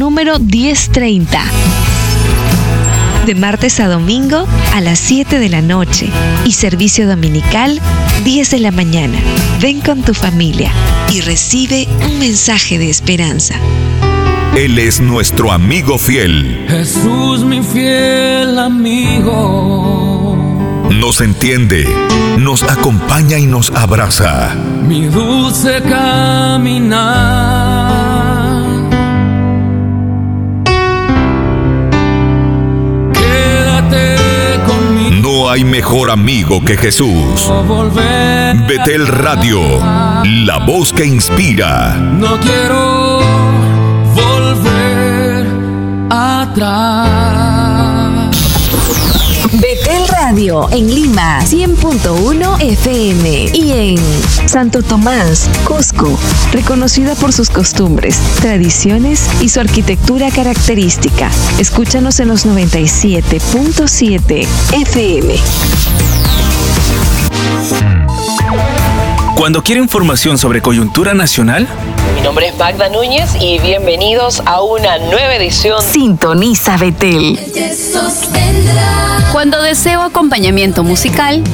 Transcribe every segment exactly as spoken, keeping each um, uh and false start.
número diez treinta. De martes a domingo a las siete de la noche y servicio dominical diez de la mañana. Ven con tu familia y recibe un mensaje de esperanza. Él es nuestro amigo fiel. Jesús, mi fiel amigo. Nos entiende, nos acompaña y nos abraza. Mi dulce caminar. Quédate conmigo. No hay mejor amigo que Jesús. Betel Radio, la voz que inspira. No quiero volver atrás. Betel Radio en Lima, cien punto uno F M, y en Santo Tomás, Cusco, reconocida por sus costumbres, tradiciones y su arquitectura característica. Escúchanos en los noventa y siete punto siete F M. Cuando quiere información sobre coyuntura nacional, mi nombre es Magda Núñez y bienvenidos a una nueva edición. Sintoniza Betel. Cuando deseo acompañamiento musical,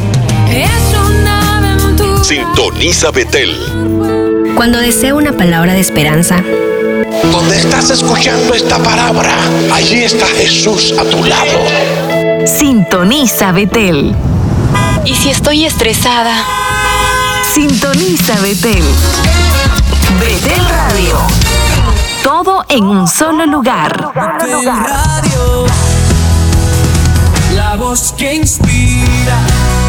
Sintoniza Betel. cuando deseo una palabra de esperanza, Donde estás escuchando esta palabra, allí está Jesús a tu lado. Sintoniza Betel. y si estoy estresada, Sintoniza Betel. Betel Radio. Todo en un solo lugar. Betel Radio, la voz que inspira.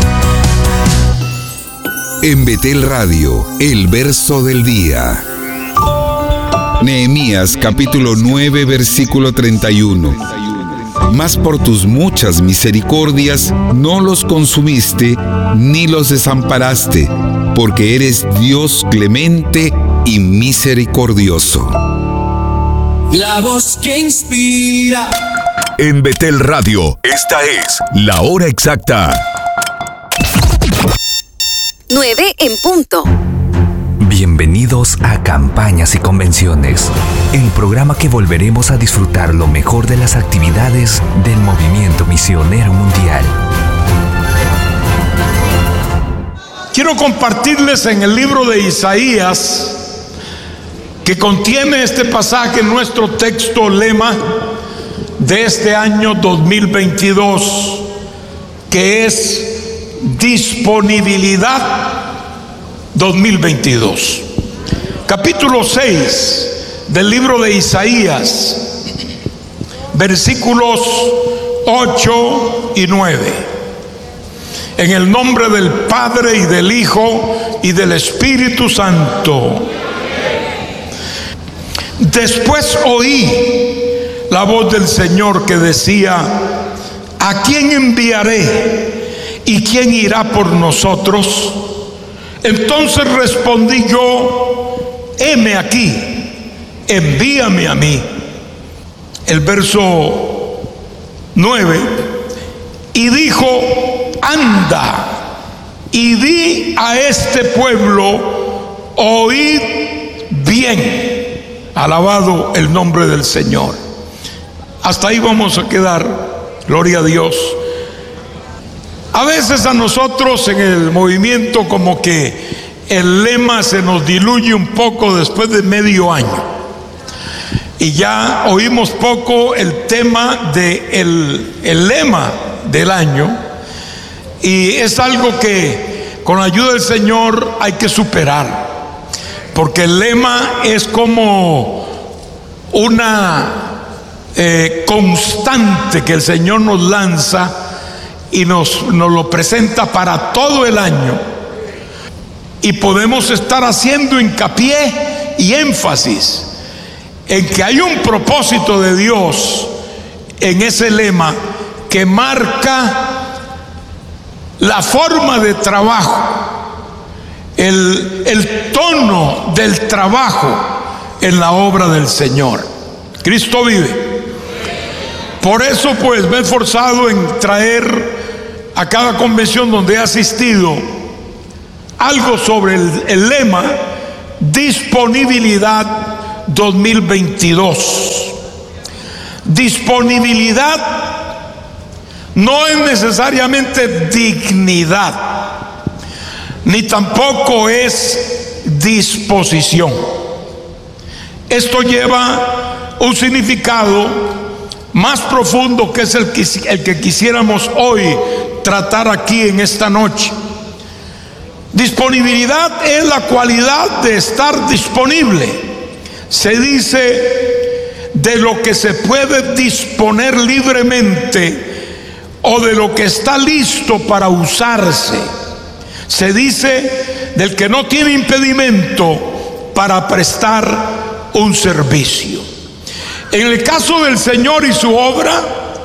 En Betel Radio, el verso del día. Nehemías capítulo nueve, versículo treinta y uno. Mas por tus muchas misericordias no los consumiste ni los desamparaste, porque eres Dios clemente y misericordioso. La voz que inspira. En Betel Radio, esta es la hora exacta. nueve en punto. Bienvenidos a Campañas y Convenciones, el programa que volveremos a disfrutar lo mejor de las actividades del Movimiento Misionero Mundial. Quiero compartirles en el libro de Isaías, que contiene este pasaje, nuestro texto lema de este año dos mil veintidós, que es disponibilidad dos mil veintidós. Capítulo seis del libro de Isaías, versículos ocho y nueve. En el nombre del Padre y del Hijo y del Espíritu Santo. Después oí la voz del Señor que decía: ¿a quién enviaré? ¿Y quién irá por nosotros? Entonces respondí yo: heme aquí, envíame a mí. El verso nueve: y dijo: anda y di a este pueblo, oíd bien. Alabado el nombre del Señor. Hasta ahí vamos a quedar. Gloria a Dios. A veces a nosotros en el movimiento como que el lema se nos diluye un poco después de medio año, y ya oímos poco el tema de el, el lema del año, y es algo que con la ayuda del Señor hay que superar, porque el lema es como una eh, constante que el Señor nos lanza y nos, nos lo presenta para todo el año, y podemos estar haciendo hincapié y énfasis en que hay un propósito de Dios en ese lema que marca la forma de trabajo, el, el tono del trabajo en la obra del Señor. Cristo vive. Por eso pues me he esforzado en traer a cada convención donde he asistido algo sobre el, el lema disponibilidad dos mil veintidós. Disponibilidad no es necesariamente dignidad, ni tampoco es disposición. Esto lleva un significado más profundo, que es el que, el que quisiéramos hoy tratar aquí en esta noche. Disponibilidad es la cualidad de estar disponible. Se dice de lo que se puede disponer libremente o de lo que está listo para usarse. Se dice del que no tiene impedimento para prestar un servicio. En el caso del Señor y su obra,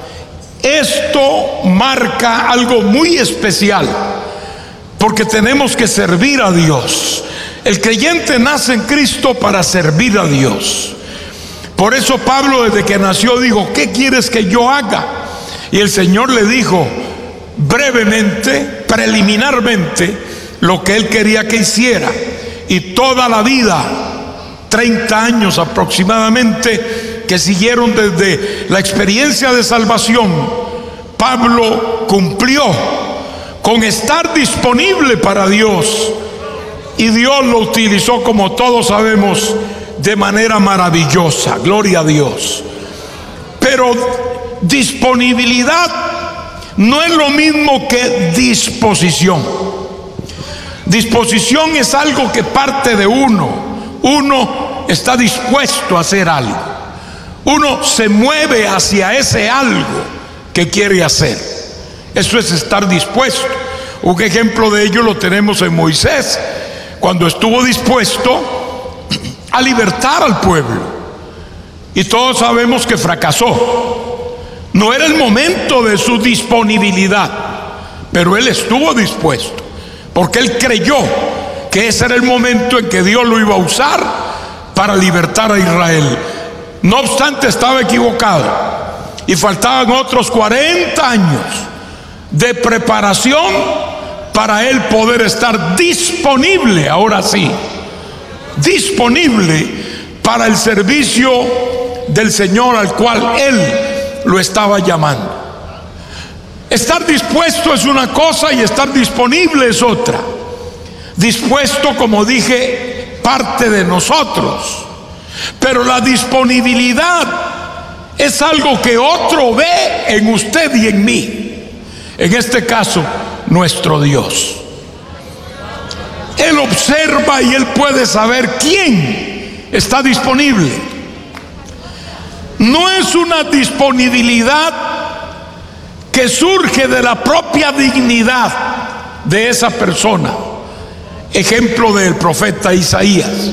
esto marca algo muy especial, porque tenemos que servir a Dios. El creyente nace en Cristo para servir a Dios. Por eso Pablo, desde que nació, dijo: ¿qué quieres que yo haga? Y el Señor le dijo brevemente, preliminarmente, lo que él quería que hiciera. Y toda la vida, treinta años aproximadamente, que siguieron desde la experiencia de salvación, Pablo cumplió con estar disponible para Dios, y Dios lo utilizó, como todos sabemos, de manera maravillosa. Gloria a Dios. Pero disponibilidad no es lo mismo que disposición. Disposición es algo que parte de uno. Uno está dispuesto a hacer algo. Uno se mueve hacia ese algo que quiere hacer. Eso es estar dispuesto. Un ejemplo de ello lo tenemos en Moisés, cuando estuvo dispuesto a libertar al pueblo. Y todos sabemos que fracasó. No era el momento de su disponibilidad, pero él estuvo dispuesto, porque él creyó que ese era el momento en que Dios lo iba a usar para libertar a Israel. No obstante, estaba equivocado, y faltaban otros cuarenta años de preparación para él poder estar disponible, ahora sí, disponible para el servicio del Señor al cual él lo estaba llamando. Estar dispuesto es una cosa y estar disponible es otra. Dispuesto, como dije, parte de nosotros, pero la disponibilidad es algo que otro ve en usted y en mí. En este caso, nuestro Dios. Él observa y él puede saber quién está disponible. No es una disponibilidad que surge de la propia dignidad de esa persona. Ejemplo del profeta Isaías.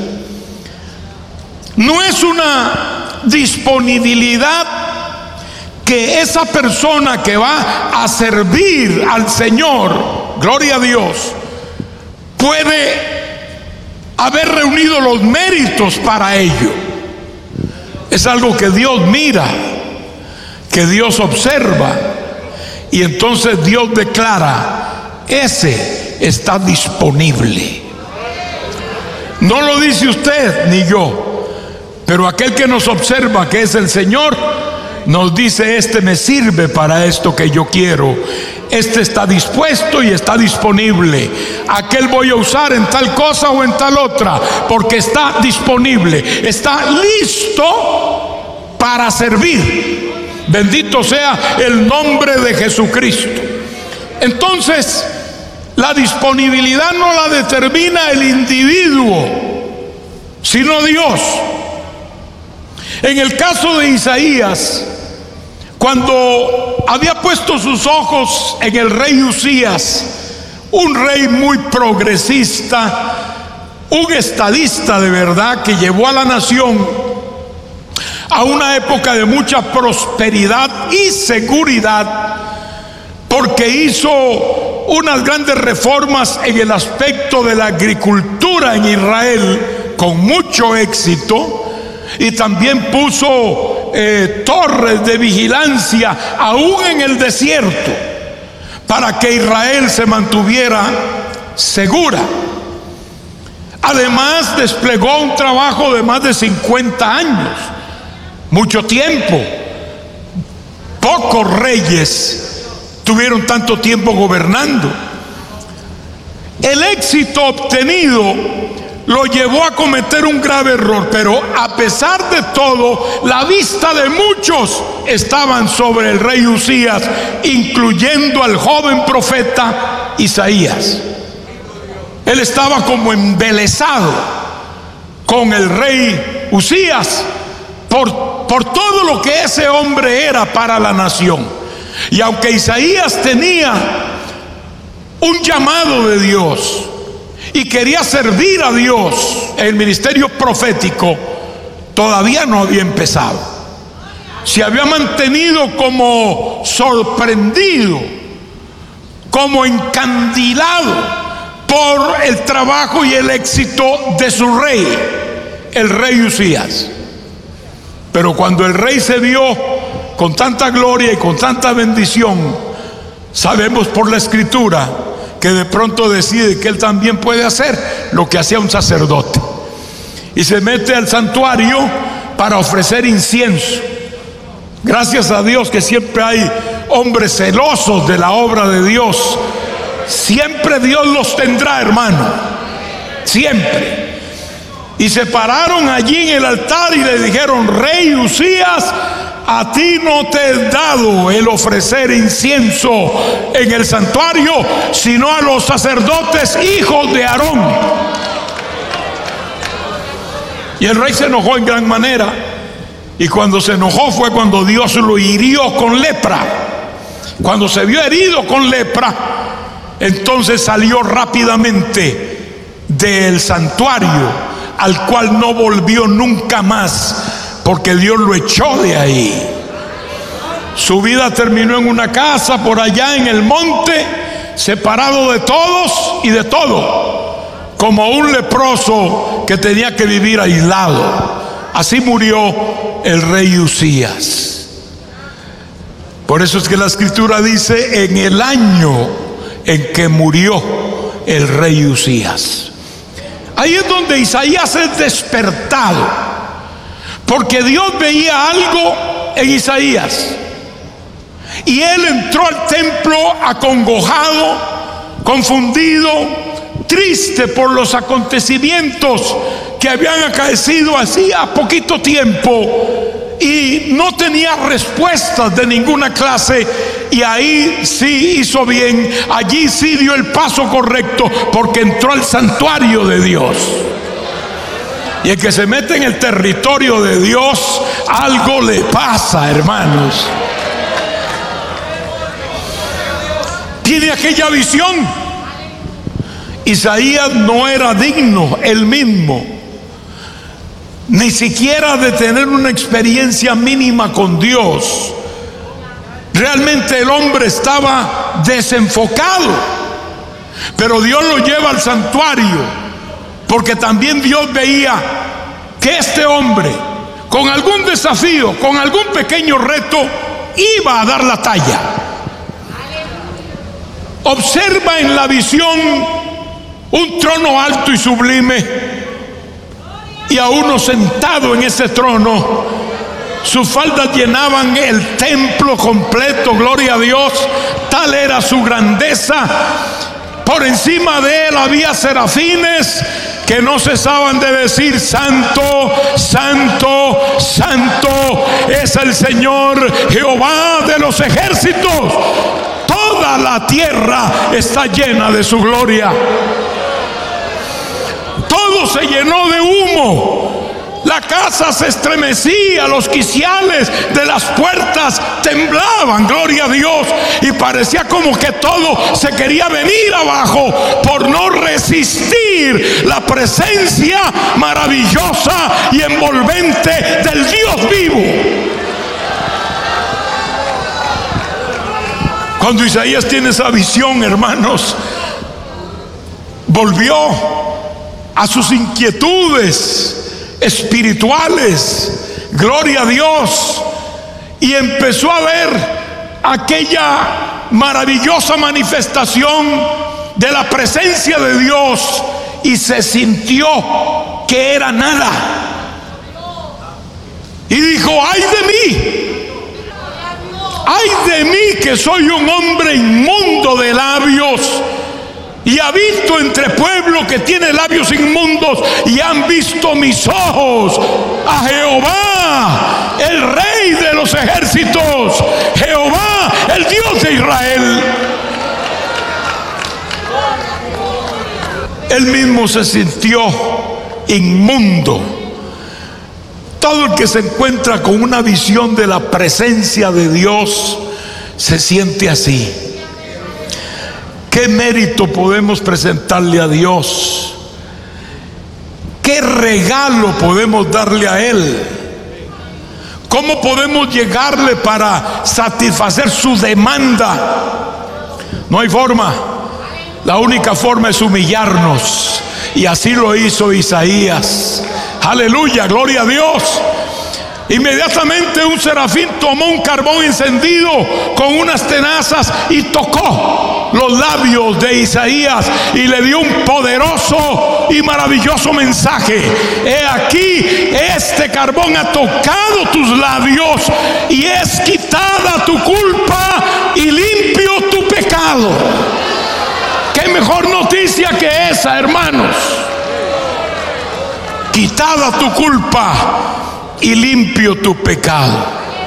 No es una disponibilidad que esa persona que va a servir al Señor, gloria a Dios, puede haber reunido los méritos para ello. Es algo que Dios mira, que Dios observa, y entonces Dios declara: ese está disponible. No lo dice usted ni yo, pero aquel que nos observa, que es el Señor, nos dice: este me sirve para esto que yo quiero, este está dispuesto y está disponible, aquel voy a usar en tal cosa o en tal otra, porque está disponible, está listo para servir. Bendito sea el nombre de Jesucristo. Entonces, la disponibilidad no la determina el individuo, sino Dios. En el caso de Isaías, cuando había puesto sus ojos en el rey Usías, un rey muy progresista, un estadista de verdad, que llevó a la nación a una época de mucha prosperidad y seguridad, porque hizo unas grandes reformas en el aspecto de la agricultura en Israel con mucho éxito. Y también puso eh, torres de vigilancia aún en el desierto, para que Israel se mantuviera segura. Además, desplegó un trabajo de más de cincuenta años, mucho tiempo, pocos reyes tuvieron tanto tiempo gobernando. El éxito obtenido lo llevó a cometer un grave error, pero a pesar de todo, la vista de muchos estaban sobre el rey Usías, incluyendo al joven profeta Isaías. Él estaba como embelesado con el rey Usías por, por todo lo que ese hombre era para la nación. Y aunque Isaías tenía un llamado de Dios y quería servir a Dios, el ministerio profético todavía no había empezado. Se había mantenido como sorprendido, como encandilado por el trabajo y el éxito de su rey, el rey Usías. Pero cuando el rey se vio con tanta gloria y con tanta bendición, sabemos por la escritura que de pronto decide que él también puede hacer lo que hacía un sacerdote, y se mete al santuario para ofrecer incienso. Gracias a Dios que siempre hay hombres celosos de la obra de Dios. Siempre Dios los tendrá, hermano, siempre. Y se pararon allí en el altar y le dijeron: Rey Usías, a ti no te he dado el ofrecer incienso en el santuario, sino a los sacerdotes hijos de Aarón. Y el rey se enojó en gran manera, y cuando se enojó fue cuando Dios lo hirió con lepra. Cuando se vio herido con lepra, entonces salió rápidamente del santuario, al cual no volvió nunca más, porque Dios lo echó de ahí. Su vida terminó en una casa por allá en el monte, separado de todos y de todo, como un leproso que tenía que vivir aislado. Así murió el rey Usías. Por eso es que la escritura dice: en el año en que murió el rey Usías. Ahí es donde Isaías es despertado, porque Dios veía algo en Isaías, y él entró al templo acongojado, confundido, triste por los acontecimientos que habían acaecido hacía poquito tiempo, y no tenía respuestas de ninguna clase. Y ahí sí hizo bien, allí sí dio el paso correcto, porque entró al santuario de Dios. Y el que se mete en el territorio de Dios, algo le pasa, hermanos. Tiene aquella visión. Isaías no era digno él mismo, ni siquiera de tener una experiencia mínima con Dios. Realmente el hombre estaba desenfocado, pero Dios lo lleva al santuario, porque también Dios veía que este hombre, con algún desafío, con algún pequeño reto, iba a dar la talla. Observa en la visión un trono alto y sublime, y a uno sentado en ese trono. Sus faldas llenaban el templo completo, gloria a Dios, tal era su grandeza. Por encima de él había serafines que no cesaban de decir: santo, santo, santo es el Señor Jehová de los ejércitos. Toda la tierra está llena de su gloria. Todo se llenó de humo. La casa se estremecía, los quiciales de las puertas temblaban, gloria a Dios, y parecía como que todo se quería venir abajo por no resistir la presencia maravillosa y envolvente del Dios vivo. Cuando Isaías tiene esa visión, hermanos, volvió a sus inquietudes espirituales, gloria a Dios, y empezó a ver aquella maravillosa manifestación de la presencia de Dios, y se sintió que era nada, y dijo: ay de mí, ay de mí que soy un hombre inmundo de labios, y habito entre pueblo que tiene labios inmundos, y han visto mis ojos a Jehová, el Rey de los ejércitos, Jehová, el Dios de Israel. Él mismo se sintió inmundo. Todo el que se encuentra con una visión de la presencia de Dios se siente así. ¿Qué mérito podemos presentarle a Dios? ¿Qué regalo podemos darle a Él? ¿Cómo podemos llegarle para satisfacer su demanda? No hay forma. La única forma es humillarnos, y así lo hizo Isaías. Aleluya, gloria a Dios. Inmediatamente un serafín tomó un carbón encendido con unas tenazas y tocó los labios de Isaías y le dio un poderoso y maravilloso mensaje. He aquí, este carbón ha tocado tus labios y es quitada tu culpa y limpio tu pecado. ¿Qué mejor noticia que esa, hermanos? Quitada tu culpa y limpio tu pecado.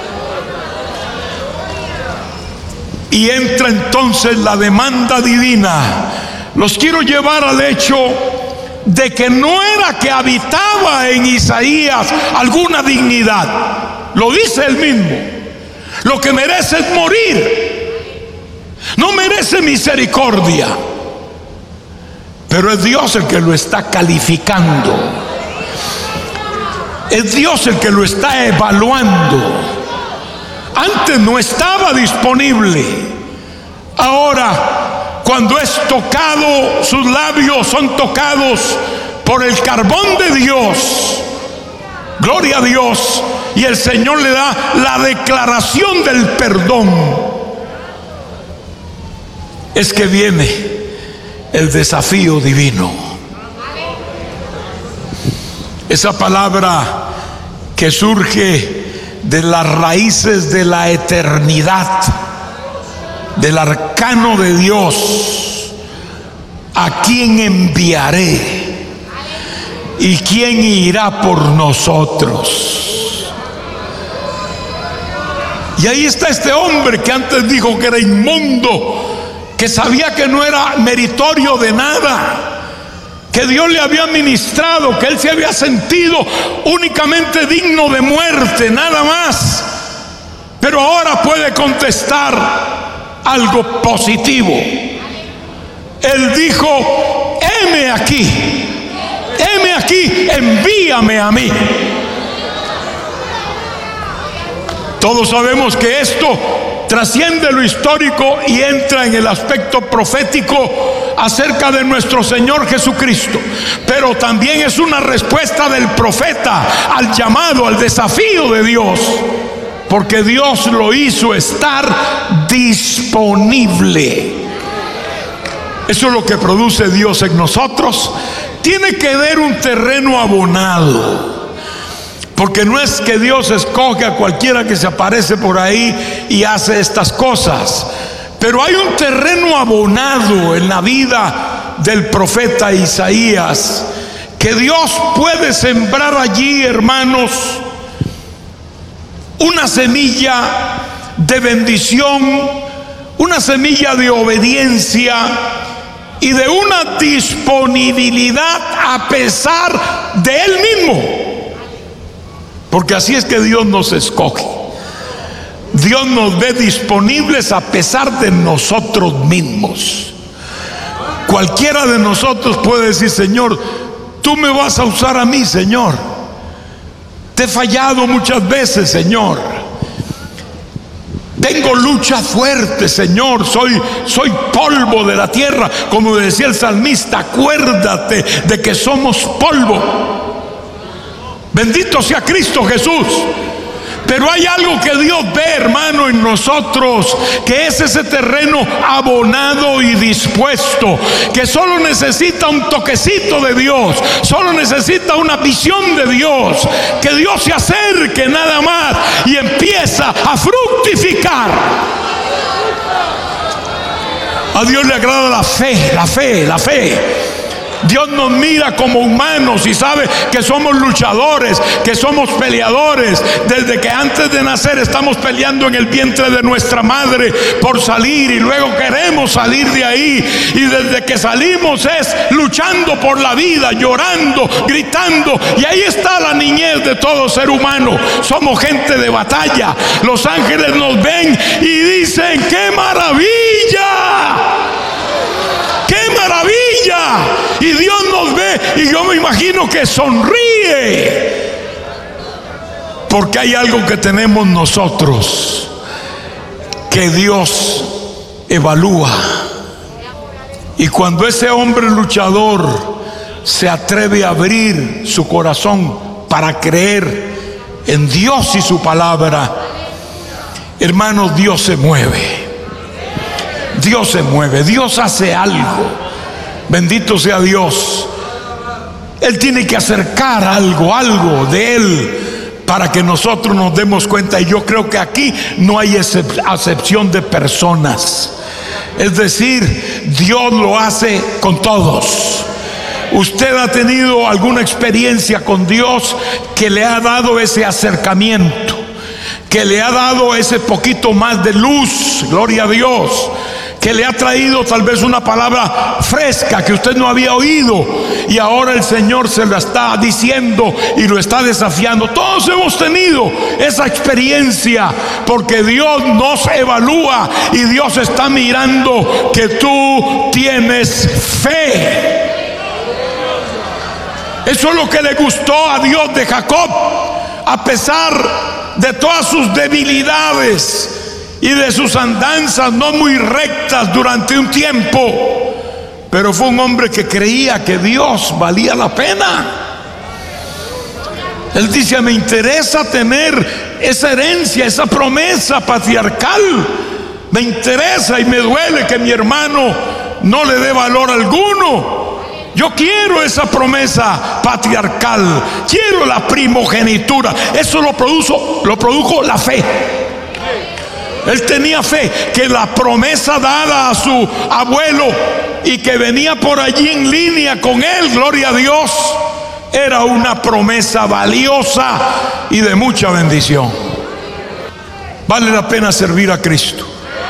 Y entra entonces la demanda divina. Los quiero llevar al hecho de que no era que habitaba en Isaías alguna dignidad. Lo dice él mismo. Lo que merece es morir. No merece misericordia. Pero es Dios el que lo está calificando. Es Dios el que lo está evaluando. Antes no estaba disponible. Ahora, cuando es tocado, sus labios son tocados por el carbón de Dios. Gloria a Dios. Y el Señor le da la declaración del perdón. Es que viene el desafío divino. Esa palabra que surge de las raíces de la eternidad, del arcano de Dios. ¿A quién enviaré? ¿Y quién irá por nosotros? Y ahí está este hombre que antes dijo que era inmundo, que sabía que no era meritorio de nada, que Dios le había ministrado, que él se había sentido únicamente digno de muerte, nada más. Pero ahora puede contestar algo positivo. Él dijo: heme aquí, heme aquí, envíame a mí. Todos sabemos que esto trasciende lo histórico y entra en el aspecto profético acerca de nuestro Señor Jesucristo, pero también es una respuesta del profeta al llamado, al desafío de Dios, porque Dios lo hizo estar disponible. Eso es lo que produce Dios en nosotros. Tiene que haber un terreno abonado. Porque no es que Dios escoge a cualquiera que se aparece por ahí y hace estas cosas. Pero hay un terreno abonado en la vida del profeta Isaías, que Dios puede sembrar allí, hermanos, una semilla de bendición, una semilla de obediencia y de una disponibilidad a pesar de Él mismo. Porque así es que Dios nos escoge. Dios nos ve disponibles a pesar de nosotros mismos. Cualquiera de nosotros puede decir: Señor, tú me vas a usar a mí, Señor. Te he fallado muchas veces, Señor. Tengo lucha fuerte, Señor. Soy, soy polvo de la tierra. Como decía el salmista, acuérdate de que somos polvo. Bendito sea Cristo Jesús. Pero hay algo que Dios ve, hermano, en nosotros, que es ese terreno abonado y dispuesto, que solo necesita un toquecito de Dios, solo necesita una visión de Dios, que Dios se acerque nada más y empieza a fructificar. A Dios le agrada la fe, la fe, la fe. Dios nos mira como humanos y sabe que somos luchadores, que somos peleadores. Desde que antes de nacer estamos peleando en el vientre de nuestra madre por salir, y luego queremos salir de ahí, y desde que salimos es luchando por la vida, llorando, gritando, y ahí está la niñez de todo ser humano. Somos gente de batalla. Los ángeles nos ven y dicen: ¡qué maravilla! ¡Qué maravilla! Y Dios nos ve, y yo me imagino que sonríe, porque hay algo que tenemos nosotros que Dios evalúa. Y cuando ese hombre luchador se atreve a abrir su corazón para creer en Dios y su palabra, hermanos, Dios se mueve. Dios se mueve, Dios hace algo. Bendito sea Dios. Él tiene que acercar algo, algo de Él, para que nosotros nos demos cuenta. Y yo creo que aquí no hay acepción de personas. Es decir, Dios lo hace con todos. Usted ha tenido alguna experiencia con Dios que le ha dado ese acercamiento, que le ha dado ese poquito más de luz, gloria a Dios, que le ha traído tal vez una palabra fresca que usted no había oído, y ahora el Señor se la está diciendo y lo está desafiando. Todos hemos tenido esa experiencia, porque Dios nos evalúa y Dios está mirando que tú tienes fe. Eso es lo que le gustó a Dios de Jacob, a pesar de todas sus debilidades y de sus andanzas no muy rectas durante un tiempo, pero fue un hombre que creía que Dios valía la pena. Él dice: me interesa tener esa herencia, esa promesa patriarcal. Me interesa y me duele que mi hermano no le dé valor alguno. Yo quiero esa promesa patriarcal, quiero la primogenitura. Eso lo produjo, lo produjo la fe. Él tenía fe que la promesa dada a su abuelo y que venía por allí en línea con él, gloria a Dios, era una promesa valiosa y de mucha bendición. Vale la pena servir a Cristo.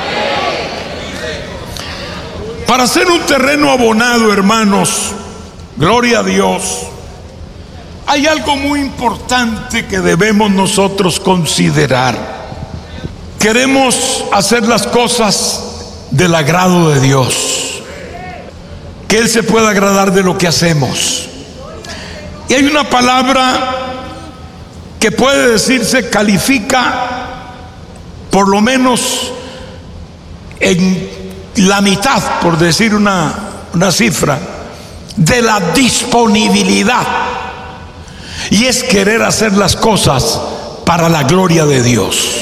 Para ser un terreno abonado, hermanos, gloria a Dios, hay algo muy importante que debemos nosotros considerar. Queremos hacer las cosas del agrado de Dios, que Él se pueda agradar de lo que hacemos. Y hay una palabra que puede decirse califica por lo menos en la mitad, por decir una, una cifra, de la disponibilidad, y es querer hacer las cosas para la gloria de Dios.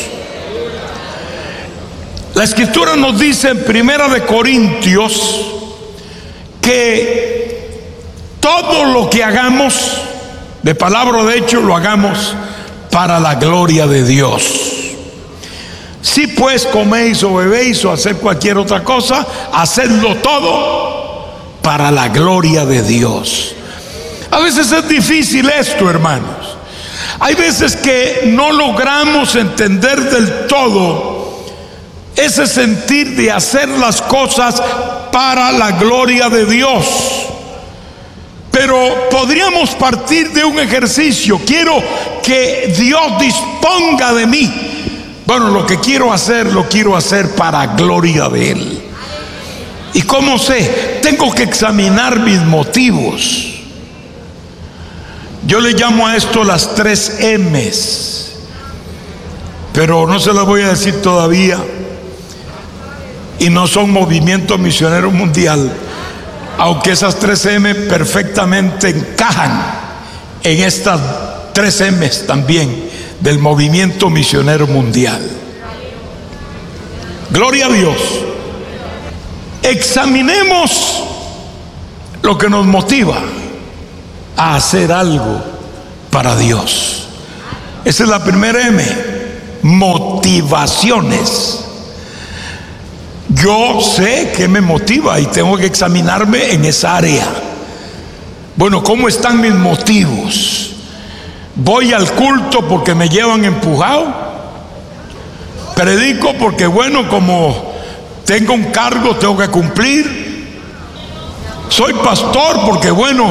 La Escritura nos dice en Primera de Corintios que todo lo que hagamos, de palabra o de hecho, lo hagamos para la gloria de Dios. Si pues coméis o bebéis o hacer cualquier otra cosa, hacedlo todo para la gloria de Dios. A veces es difícil esto, hermanos. Hay veces que no logramos entender del todo ese sentir de hacer las cosas para la gloria de Dios. Pero podríamos partir de un ejercicio. Quiero que Dios disponga de mí. Bueno, lo que quiero hacer, lo quiero hacer para gloria de Él. ¿Y cómo sé? Tengo que examinar mis motivos. Yo le llamo a esto las tres M's, pero no se las voy a decir todavía. Y no son Movimiento Misionero Mundial, aunque esas tres M perfectamente encajan en estas tres M's también del movimiento misionero mundial. Gloria a Dios. Examinemos lo que nos motiva a hacer algo para Dios. Esa es la primera M, motivaciones. Yo sé que me motiva y tengo que examinarme en esa área. Bueno, ¿cómo están mis motivos? ¿Voy al culto porque me llevan empujado? ¿Predico porque, bueno, como tengo un cargo tengo que cumplir? ¿Soy pastor porque, bueno,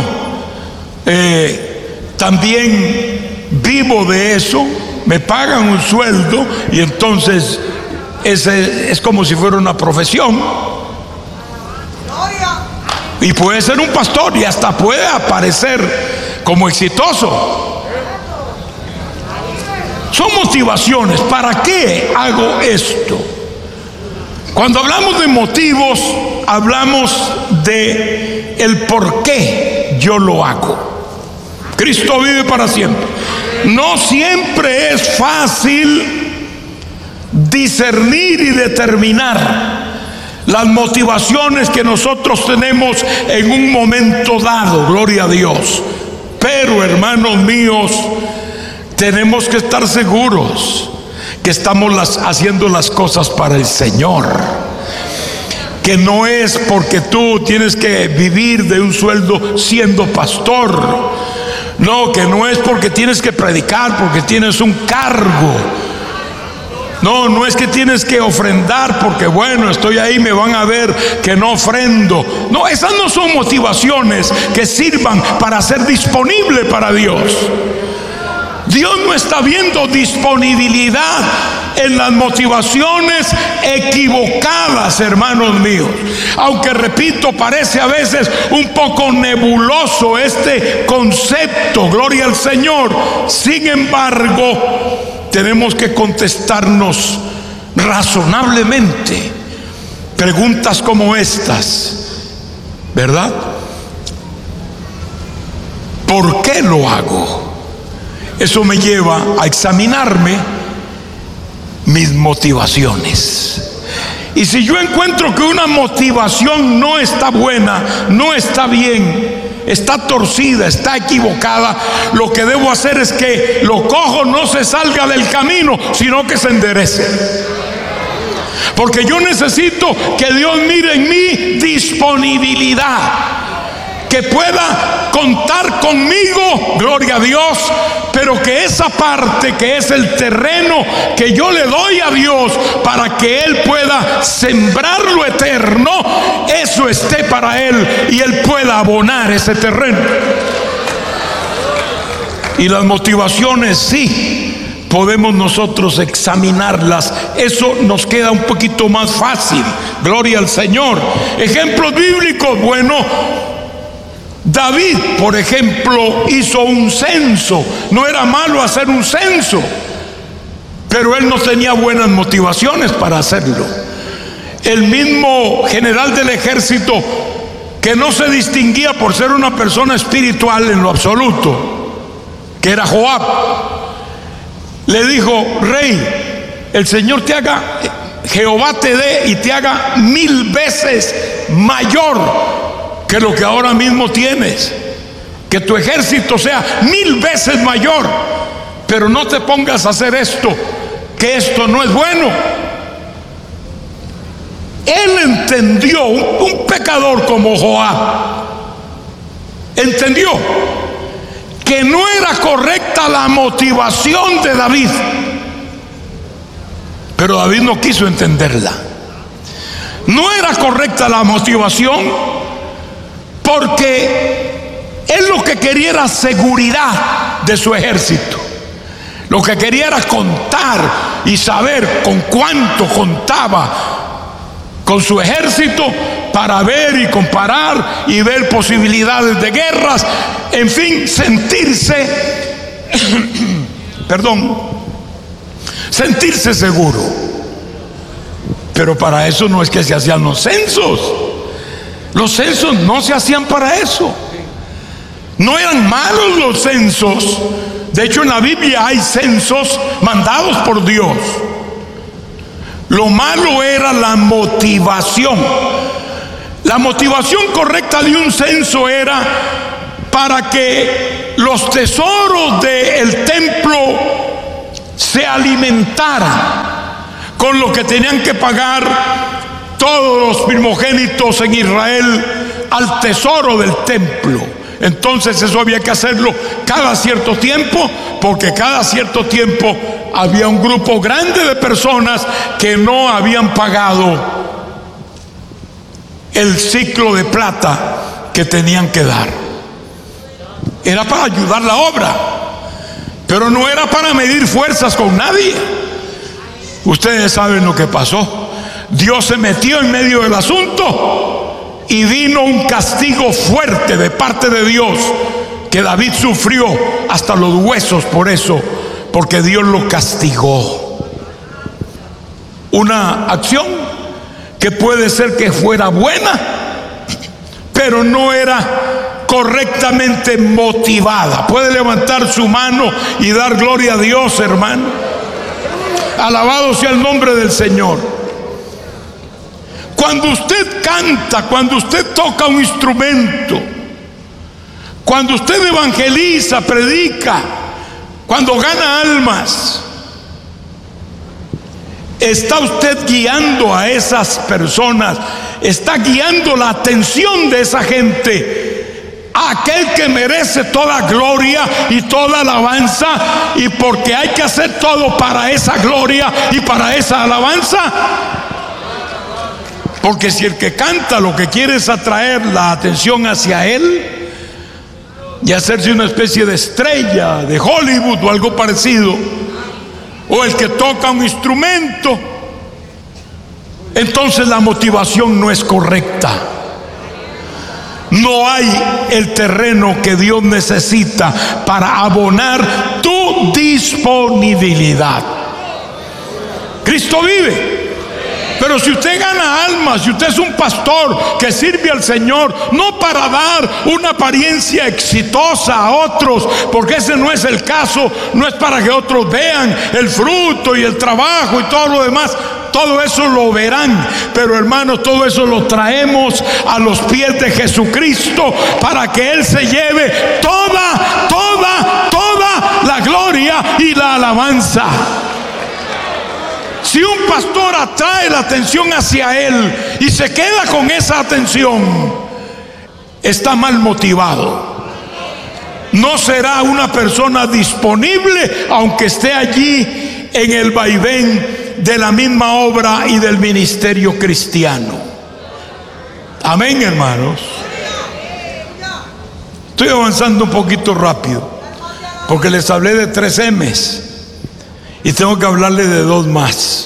eh, también vivo de eso? Me pagan un sueldo y entonces ese es como si fuera una profesión. Y puede ser un pastor y hasta puede aparecer como exitoso. Son motivaciones. ¿Para qué hago esto? Cuando hablamos de motivos, hablamos de el por qué yo lo hago. Cristo vive para siempre. No siempre es fácil discernir y determinar las motivaciones que nosotros tenemos en un momento dado, gloria a Dios. Pero, hermanos míos, tenemos que estar seguros que estamos las, haciendo las cosas para el Señor. Que no es porque tú tienes que vivir de un sueldo siendo pastor. No, que no es porque tienes que predicar, porque tienes un cargo. No, no es que tienes que ofrendar porque, bueno, estoy ahí, me van a ver que no ofrendo. No, esas no son motivaciones que sirvan para ser disponible para Dios. Dios no está viendo disponibilidad en las motivaciones equivocadas, hermanos míos. Aunque, repito, parece a veces un poco nebuloso este concepto, gloria al Señor. Sin embargo, tenemos que contestarnos razonablemente preguntas como estas, ¿verdad? ¿Por qué lo hago? Eso me lleva a examinarme mis motivaciones. Y si yo encuentro que una motivación no está buena, no está bien, está torcida, está equivocada, lo que debo hacer es que lo cojo, no se salga del camino, sino que se enderece. Porque yo necesito que Dios mire en mí disponibilidad, que pueda contar conmigo, gloria a Dios, pero que esa parte que es el terreno que yo le doy a Dios para que Él pueda sembrar lo eterno, eso esté para Él y Él pueda abonar ese terreno. Y las motivaciones, sí, podemos nosotros examinarlas. Eso nos queda un poquito más fácil, gloria al Señor. Ejemplos bíblicos, bueno, David, por ejemplo, hizo un censo. No era malo hacer un censo, pero él no tenía buenas motivaciones para hacerlo. El mismo general del ejército, que no se distinguía por ser una persona espiritual en lo absoluto, que era Joab, le dijo: rey, el Señor te haga, Jehová te dé y te haga mil veces mayor que lo que ahora mismo tienes, que tu ejército sea mil veces mayor, pero no te pongas a hacer esto, que esto no es bueno. Él entendió, un, un pecador como Joab entendió que no era correcta la motivación de David, pero David no quiso entenderla. No era correcta la motivación, porque él lo que quería era seguridad de su ejército. Lo que quería era contar y saber con cuánto contaba con su ejército para ver y comparar y ver posibilidades de guerras. En fin, sentirse, perdón, sentirse seguro. Pero para eso no es que se hacían los censos. Los censos no se hacían para eso. No eran malos los censos, De hecho, en la Biblia hay censos mandados por Dios. Lo malo era la motivación. La motivación correcta de un censo era para que los tesoros del templo se alimentaran con lo que tenían que pagar todos los primogénitos en Israel al tesoro del templo. Entonces eso había que hacerlo cada cierto tiempo, porque cada cierto tiempo había un grupo grande de personas que no habían pagado el ciclo de plata que tenían que dar. Era para ayudar la obra, pero no era para medir fuerzas con nadie. Ustedes saben lo que pasó. Dios se metió en medio del asunto y vino un castigo fuerte de parte de Dios, que David sufrió hasta los huesos por eso, porque Dios lo castigó. Una acción que puede ser que fuera buena, pero no era correctamente motivada. Puede levantar su mano y dar gloria a Dios, hermano. Alabado sea el nombre del Señor. Cuando usted canta, cuando usted toca un instrumento, cuando usted evangeliza, predica, cuando gana almas, está usted guiando a esas personas, está guiando la atención de esa gente a aquel que merece toda gloria y toda alabanza, y porque hay que hacer todo para esa gloria y para esa alabanza. Porque si el que canta lo que quiere es atraer la atención hacia él y hacerse una especie de estrella de Hollywood o algo parecido, o el que toca un instrumento, entonces la motivación no es correcta. No hay el terreno que Dios necesita para abonar tu disponibilidad. Cristo vive. Pero si usted gana almas, si usted es un pastor que sirve al Señor, no para dar una apariencia exitosa a otros, porque ese no es el caso, no es para que otros vean el fruto y el trabajo y todo lo demás. Todo eso lo verán, pero hermanos, todo eso lo traemos a los pies de Jesucristo para que Él se lleve toda, toda, toda la gloria y la alabanza. Si un pastor atrae la atención hacia él y se queda con esa atención, está mal motivado. No será una persona disponible aunque esté allí en el vaivén de la misma obra y del ministerio cristiano. Amén, hermanos. Estoy avanzando un poquito rápido porque les hablé de tres M's. Y tengo que hablarle de dos más.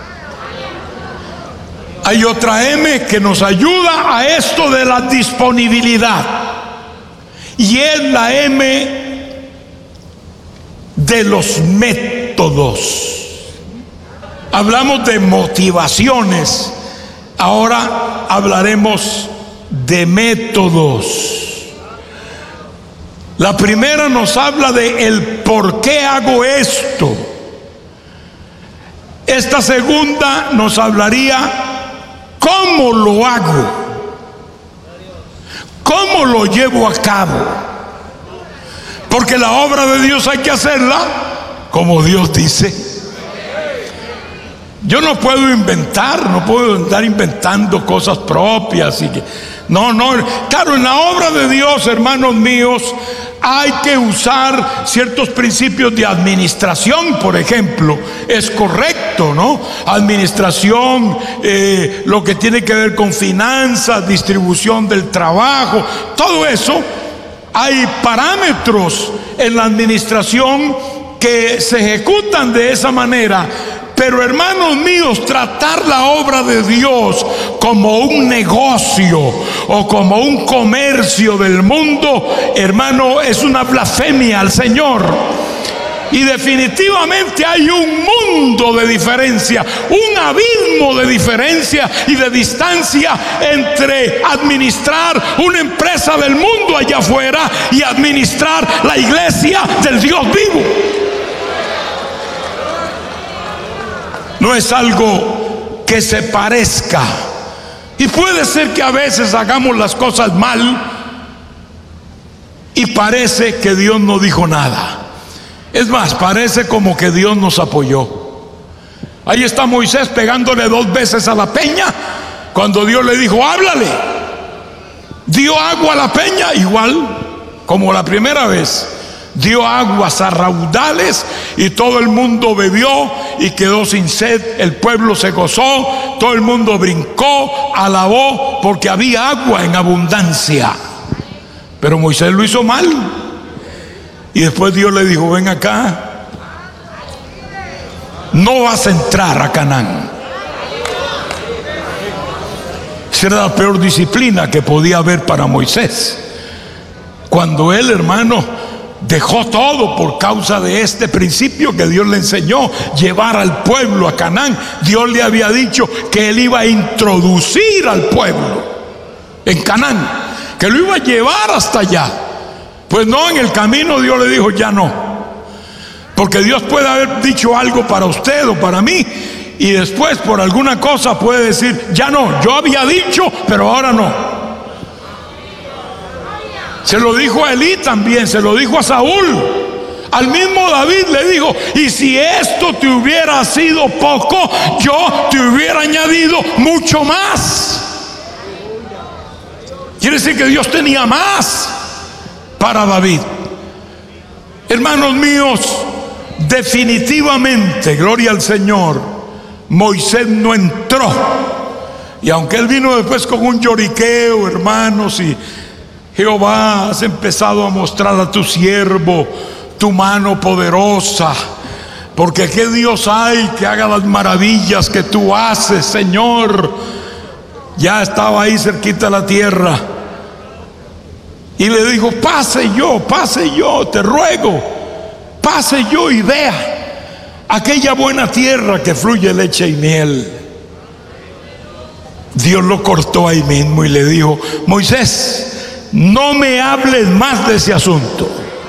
Hay otra M que nos ayuda a esto de la disponibilidad. Y es la M de los métodos. Hablamos de motivaciones. Ahora hablaremos de métodos. La primera nos habla de el por qué hago esto. Esta segunda nos hablaría cómo lo hago, cómo lo llevo a cabo, porque la obra de Dios hay que hacerla como Dios dice. Yo no puedo inventar, no puedo andar inventando cosas propias y que, no, no, claro, en la obra de Dios, hermanos míos, hay que usar ciertos principios de administración, por ejemplo, es correcto, ¿no? Administración, eh, lo que tiene que ver con finanzas, distribución del trabajo, todo eso, hay parámetros en la administración que se ejecutan de esa manera. Pero hermanos míos, tratar la obra de Dios como un negocio o como un comercio del mundo, hermano, es una blasfemia al Señor. Y definitivamente hay un mundo de diferencia, un abismo de diferencia y de distancia entre administrar una empresa del mundo allá afuera y administrar la iglesia del Dios vivo. No es algo que se parezca. Y puede ser que a veces hagamos las cosas mal y parece que Dios no dijo nada. Es más, parece como que Dios nos apoyó. Ahí está Moisés pegándole dos veces a la peña cuando Dios le dijo: háblale. Dio agua a la peña igual como la primera vez. Dio aguas a raudales y todo el mundo bebió y quedó sin sed. El pueblo se gozó, todo el mundo brincó, alabó, porque había agua en abundancia. Pero Moisés lo hizo mal. Y después Dios le dijo: ven acá, no vas a entrar a Canaán. Esa era la peor disciplina que podía haber para Moisés. Cuando él, hermano, dejó todo por causa de este principio que Dios le enseñó, llevar al pueblo a Canaán. Dios le había dicho que él iba a introducir al pueblo en Canaán, que lo iba a llevar hasta allá. Pues no, en el camino Dios le dijo: ya no. Porque Dios puede haber dicho algo para usted o para mí y después por alguna cosa puede decir: ya no, yo había dicho, pero ahora no. Se lo dijo a Elí también, se lo dijo a Saúl. Al mismo David le dijo: y si esto te hubiera sido poco, yo te hubiera añadido mucho más. Quiere decir que Dios tenía más para David. Hermanos míos, definitivamente, gloria al Señor, Moisés no entró. Y aunque él vino después con un lloriqueo, hermanos, y Jehová, has empezado a mostrar a tu siervo tu mano poderosa, porque qué Dios hay que haga las maravillas que tú haces, Señor. Ya estaba ahí cerquita de la tierra y le dijo: pase yo, pase yo, te ruego, pase yo y vea aquella buena tierra que fluye leche y miel. Dios lo cortó ahí mismo y le dijo: Moisés, no me hables más de ese asunto.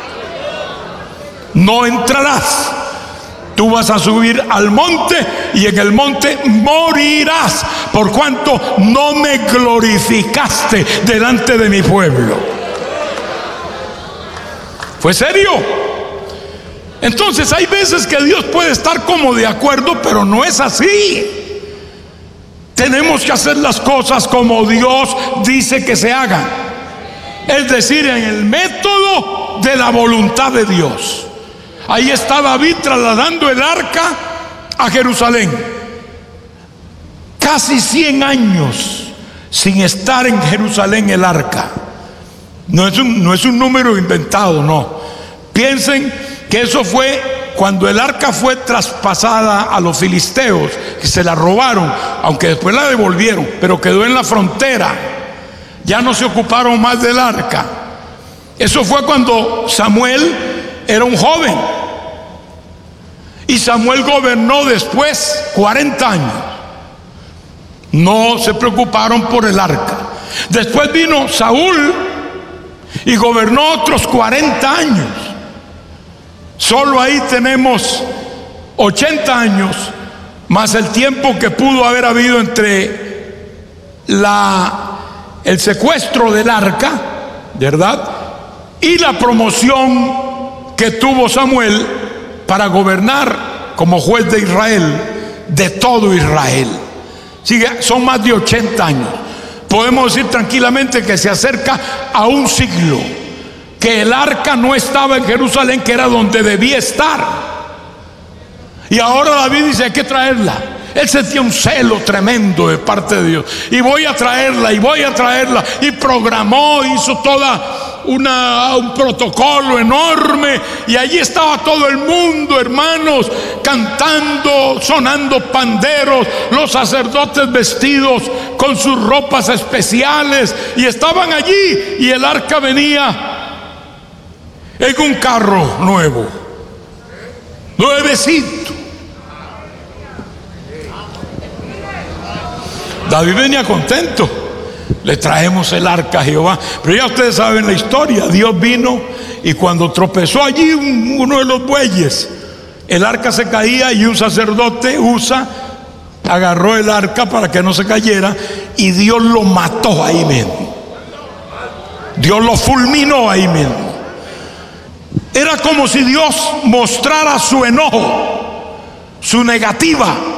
No entrarás. Tú vas a subir al monte y en el monte morirás, por cuanto no me glorificaste delante de mi pueblo. ¿Fue serio? Entonces hay veces que Dios puede estar como de acuerdo, pero no es así. Tenemos que hacer las cosas como Dios dice que se hagan, es decir, en el método de la voluntad de Dios. Ahí está David trasladando el arca a Jerusalén. Casi cien años sin estar en Jerusalén el arca. No es un, no es un número inventado, no. Piensen que eso fue cuando el arca fue traspasada a los filisteos, que se la robaron, aunque después la devolvieron, pero quedó en la frontera. Ya no se ocuparon más del arca. Eso fue cuando Samuel era un joven. Y Samuel gobernó después cuarenta años. No se preocuparon por el arca. Después vino Saúl y gobernó otros cuarenta años. Solo ahí tenemos ochenta años, más el tiempo que pudo haber habido entre la, el secuestro del arca, ¿verdad?, y la promoción que tuvo Samuel para gobernar como juez de Israel, de todo Israel. Sigue, son más de ochenta años. Podemos decir tranquilamente que se acerca a un siglo que el arca no estaba en Jerusalén, que era donde debía estar. Y ahora David dice: hay que traerla. Él sentía un celo tremendo de parte de Dios. Y voy a traerla, y voy a traerla. Y programó, hizo toda una, un protocolo enorme. Y allí estaba todo el mundo, hermanos, cantando, sonando panderos. Los sacerdotes vestidos con sus ropas especiales. Y estaban allí. Y el arca venía en un carro nuevo. Nuevecito. David venía contento. Le traemos el arca a Jehová. Pero ya ustedes saben la historia. Dios vino y cuando tropezó allí uno de los bueyes, el arca se caía y un sacerdote, Usa, agarró el arca para que no se cayera y Dios lo mató ahí mismo. Dios lo fulminó ahí mismo. Era como si Dios mostrara su enojo, su negativa